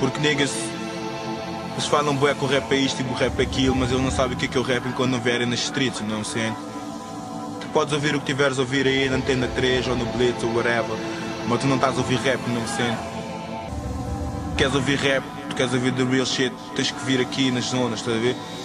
Porque niggas, eles falam bué que o rap é isto e o rap é aquilo, mas eles não sabem o que é o rap enquanto não vierem nas streets, não sei. Tu podes ouvir o que tiveres a ouvir aí na Antena 3 ou no Blitz ou whatever, mas tu não estás a ouvir rap, não sei. Queres ouvir rap, tu queres ouvir the real shit, tens que vir aqui nas zonas, estás a ver?